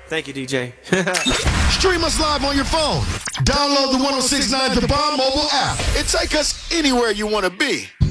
Thank you, DJ. Stream us live on your phone. Download the 1069 The Bomb mobile app and take us anywhere you want to be.